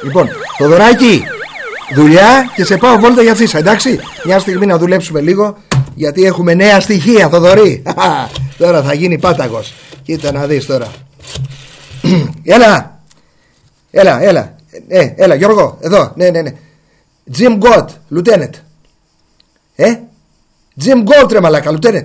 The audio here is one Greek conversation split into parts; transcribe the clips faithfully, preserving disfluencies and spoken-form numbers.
Λοιπόν, Θοδωράκη, δουλειά και σε πάω βόλτα για τσίσα, εντάξει. Μια στιγμή να δουλέψουμε λίγο, γιατί έχουμε νέα στοιχεία, Θοδωρή. Τώρα θα γίνει πάταγος. Κοίτα να δεις τώρα. Έλα, έλα, έλα. Ε, έλα, Γιώργο, εδώ, ναι, ναι, ναι. Jim Gold, Lieutenant. Ε, Jim Gold, ρε μαλάκα, Lieutenant.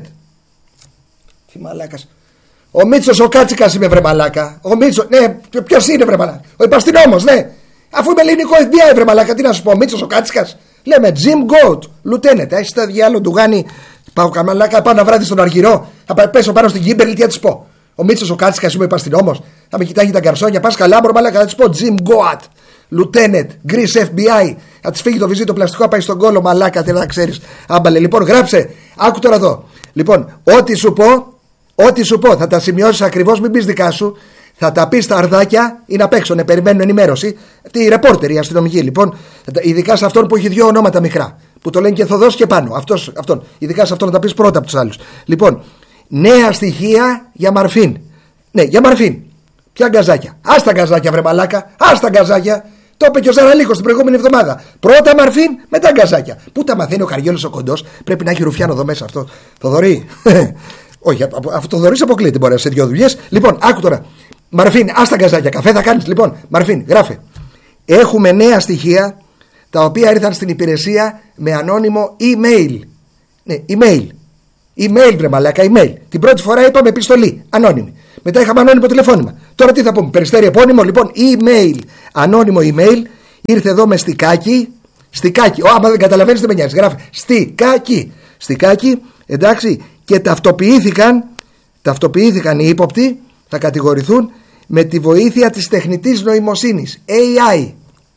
Τι μαλάκας. Ο Μίτσος ο Κάτσικας είμαι, βρε μαλάκα. Ο Μίτσος, ναι, ποιος είναι, βρε μαλάκα. Ο υπαστηνόμος, ναι. Αφού είμαι ελληνικό εφ μπι άι, βρε μαλάκα, τι να σου πω, ο Μίτσος ο Κάτσικας. Λέμε Jim Gold, Lieutenant. Έχεις τα διάλογο του Γάνη. Πάω καμαλάκα, πάω ένα βράδυ στον Αργυρό. Θα πέσω πάνω στην Κίμπερλι, τι θα της πω. Ο Μίτσος ο Κάτσικας είμαι υπαστηνόμος. Θα με κοιτάγει τα γκαρσόνια. Πας καλά, μπρο μαλάκα, θα της πω Jim Gold, Lieutenant, Greece εφ μπι άι. Θα της φύγει το βυζί το πλαστικό, πάει στον κόλο, μαλάκα, τι να ξέρεις. Άμπαλε, λοιπόν, γράψε. Άκου τώρα εδώ. Λοιπόν, ό,τι σου πω. Ό,τι σου πω θα τα σημειώσεις ακριβώς, μην πεις δικά σου. Θα τα πεις στα αρδάκια, είναι απ' έξω, ναι, περιμένουν ενημέρωση. Αυτή η ρεπόρτερ, η αστυνομική λοιπόν. Ειδικά σε αυτόν που έχει δύο ονόματα μικρά. Που το λένε και Θοδός και πάνω. Αυτός, αυτόν. Ειδικά σε αυτόν να τα πεις πρώτα από τους άλλους. Λοιπόν, νέα στοιχεία για Μαρφίν. Ναι, για Μαρφίν. Ποια γκαζάκια. Άστα γκαζάκια, βρε μαλάκα. Άστα γκαζάκια. Το είπε και ο Ζαραλίκος την προηγούμενη εβδομάδα. Πρώτα Μαρφίν, μετά γκαζάκια. Πού τα μαθαίνει ο Καριόλος ο κοντός. Πρέπει να έχει ρουφιάνο εδώ μέσα αυτό. Θοδωρή. Όχι, αυτό το δωρείς αποκλείεται, μπορεί σε δύο δουλειές. Λοιπόν, άκου τώρα. Μαρφίν, άστα γκαζάκια. Καφέ θα κάνεις. Λοιπόν, Μαρφίν, γράφε. Έχουμε νέα στοιχεία τα οποία ήρθαν στην υπηρεσία με ανώνυμο email. Ναι, email. Email, βρε μαλάκα, email. Την πρώτη φορά είπαμε επιστολή, ανώνυμη. Μετά είχαμε ανώνυμο τηλεφώνημα. Τώρα τι θα πούμε, περιστέρι επώνυμο. Λοιπόν, email. Ανώνυμο email. Ήρθε εδώ με στικάκι. Στικάκι. Ω, άμα δεν καταλαβαίνεις, δεν με νοιάζει. Γράφε. Στικάκι. Στικάκι. Εντάξει. Και ταυτοποιήθηκαν, ταυτοποιήθηκαν οι ύποπτοι, θα κατηγορηθούν με τη βοήθεια της τεχνητής νοημοσύνης. έι άι.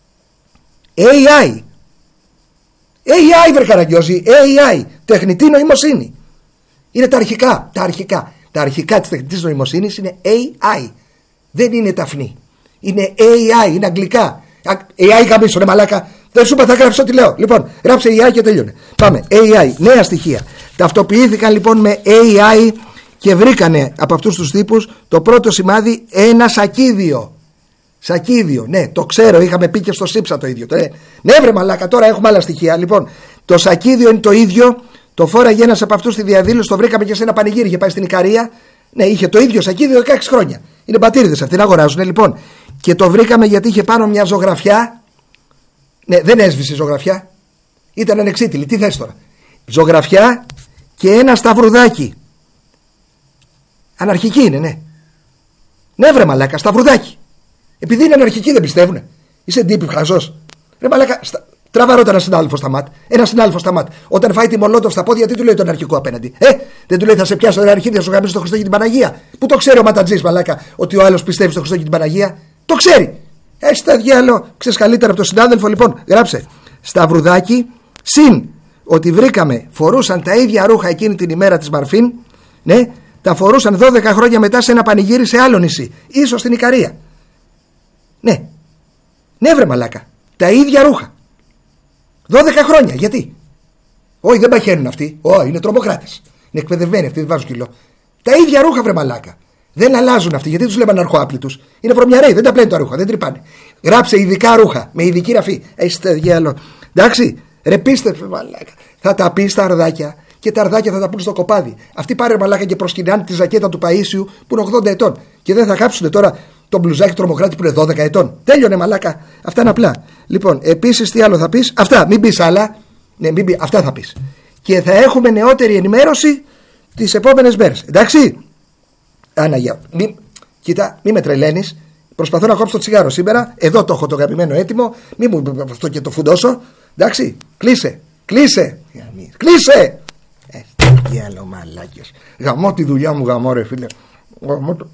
έι άι. έι άι, βρε Καραγκιόζη. έι άι. Τεχνητή νοημοσύνη. Είναι τα αρχικά. Τα αρχικά. Τα αρχικά της τεχνητής νοημοσύνης είναι έι άι. Δεν είναι ταφνή. Είναι έι άι. Είναι αγγλικά. έι άι γαμίσου, ρε μαλάκα. Δεν σου είπα, θα γράψω ό,τι λέω. Λοιπόν, γράψε έι άι και τελειώνε. Πάμε. έι άι. Νέα στοιχεία. Ταυτοποιήθηκαν λοιπόν με έι άι και βρήκανε από αυτούς τους τύπους το πρώτο σημάδι ένα σακίδιο. Σακίδιο, ναι, το ξέρω, είχαμε πει και στο Σύψα το ίδιο. Ναι, ναι βρε μαλάκα, τώρα έχουμε άλλα στοιχεία. Λοιπόν, το σακίδιο είναι το ίδιο. Το φόραγε ένας από αυτούς στη διαδήλωση, το βρήκαμε και σε ένα πανηγύρι. Είχε πάει στην Ικαρία. Ναι, είχε το ίδιο σακίδιο δεκαέξι χρόνια. Είναι πατήριδες αυτοί να αγοράζουν. Λοιπόν, και το βρήκαμε γιατί είχε πάνω μια ζωγραφιά. Ναι, δεν έσβησε η ζωγραφιά. Ήταν ανεξίτηλη. Τι θες τώρα. Ζωγραφιά και ένα σταυρουδάκι. Αναρχική είναι, ναι. Ναι, βρε μαλάκα, σταυρουδάκι. Επειδή είναι αναρχική δεν πιστεύουνε. Είσαι ντύπη χαζός. Ρε μαλάκα, στα... τραβά ρώτα ένα συνάδελφο στα ματ. Ένα συνάδελφο στα ματ. Όταν φάει τη Μολότοφ στα πόδια, τι του λέει το αναρχικό απέναντι. Ε, δεν του λέει θα σε πιάσω την αναρχική, θα σου γαμίσω το Χριστό και την Παναγία. Πού το ξέρει ο ματατζής, μαλάκα, ότι ο άλλος πιστεύει στο Χριστό και την Παναγία. Το ξέρει. Έχει τα διάλο, ξέρει καλύτερα από τον συνάδελφο, λοιπόν, γράψε. Σταυρουδάκι, συν ότι βρήκαμε, φορούσαν τα ίδια ρούχα εκείνη την ημέρα της Μαρφίν, ναι, τα φορούσαν δώδεκα χρόνια μετά σε ένα πανηγύρι σε άλλο νησί, ίσως στην Ικαρία. Ναι, ναι βρε μαλάκα, τα ίδια ρούχα. δώδεκα χρόνια, γιατί? Όχι, δεν παχαίνουν αυτοί, όχι, είναι τρομοκράτες. Είναι εκπαιδευμένοι αυτοί, δεν βάζουν κιλό. Τα ίδια ρούχα βρε μαλάκα. Δεν αλλάζουν αυτοί, γιατί τους λέμε αναρχοάπλητους. Είναι βρωμιαρέοι, δεν τα πλένουν τα ρούχα, δεν τρυπάνε. Γράψε ειδικά ρούχα, με ειδική ραφή. Έχεις τα διάλο. Εντάξει, ρε πίστε, μαλάκα. Θα τα πει στα αρδάκια και τα αρδάκια θα τα πούν στο κοπάδι. Αυτοί πάρε μαλάκα και προσκυνάνε τη ζακέτα του Παΐσιου που είναι ογδόντα ετών. Και δεν θα κάψουν τώρα το μπλουζάκι τρομοκράτη που είναι δώδεκα ετών. Τέλειωνε μαλάκα. Αυτά είναι απλά. Λοιπόν, επίσης τι άλλο θα πεις? Αυτά, μην πεις άλλα. Ναι, μην πεις, αυτά θα πεις. Και θα έχουμε νεότερη ενημέρωση τις επόμενες μέρες. Εντάξει. Άναγια, μη, κοίτα, μη με τρελαίνεις. Προσπαθώ να κόψω το τσιγάρο σήμερα. Εδώ το έχω το αγαπημένο έτοιμο. Μη μου αυτό και το φουντώσω. Εντάξει, κλείσε, κλείσε, κλείσε. Ε, τι άλλο μαλάκες. Γαμώ τη δουλειά μου, γαμώ ρε φίλε. Γαμώ το...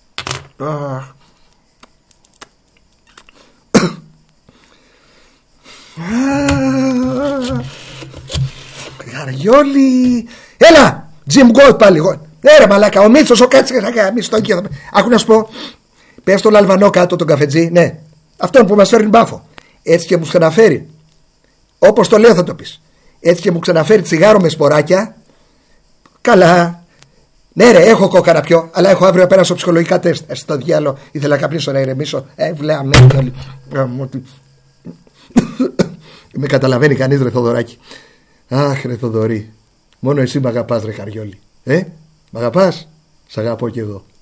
Καριόλι. Έλα, Jim Gold πάλι. Ναι ρε μαλάκα, ο Μίτσος ο Κάτσικας. Άκου να σου πω. Πες τον Αλβανό κάτω τον καφετζή. Ναι, αυτόν που μας φέρνει μπάφο. Έτσι και μου ξαναφέρει, όπως το λέω θα το πεις, έτσι και μου ξαναφέρει τσιγάρο με σποράκια. Καλά. Ναι ρε, έχω κόκαρα πιο, αλλά έχω αύριο να πέρασω ψυχολογικά τεστ. Στο διάλο ήθελα να καπνίσω να ηρεμήσω. Ε, βλέα με. Με καταλαβαίνει κανείς, ρε Θοδωράκη. Αχ, ρε Θοδωρή, μόνο εσύ μ' αγαπάς, ρε Χαριόλη. Ε, μ' αγαπάς? Σ' αγαπώ κι εγώ.